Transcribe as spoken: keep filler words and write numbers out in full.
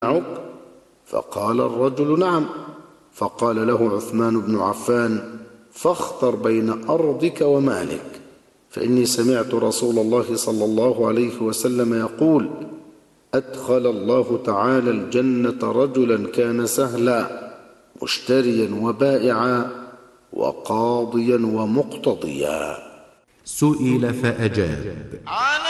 أمنعك؟ فقال الرجل نعم. فقال له عثمان بن عفان فاختر بين أرضك ومالك، فإني سمعت رسول الله صلى الله عليه وسلم يقول أدخل الله تعالى الجنة رجلا كان سهلا مشتريا وبائعا وقاضيا ومقتضيا. سئل فأجاب: